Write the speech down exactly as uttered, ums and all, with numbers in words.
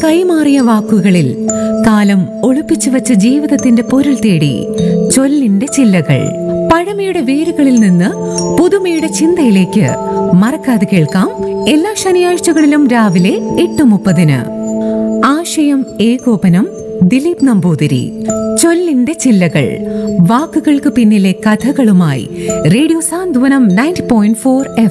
കൈമാറിയ വാക്കുകളിൽ കാലം ഒളിപ്പിച്ചു വച്ച ജീവിതത്തിന്റെ പൊരുൾ തേടി ചൊല്ലിന്റെ ചില്ലകൾ. പഴമയുടെ വേരുകളിൽ നിന്ന് പുതുമയുടെ ചിന്തയിലേക്ക് മറക്കാതെ കേൾക്കാം എല്ലാ ശനിയാഴ്ചകളിലും രാവിലെ എട്ട് മുപ്പതിന്. ആശയം ഏകോപനം ദിലീപ് നമ്പൂതിരി. ചൊല്ലിന്റെ ചില്ലകൾ, വാക്കുകൾക്ക് പിന്നിലെ കഥകളുമായി റേഡിയോ സാന്ത്വനം നയൻറ്റി പോയിന്റ് ഫോർ എഫ്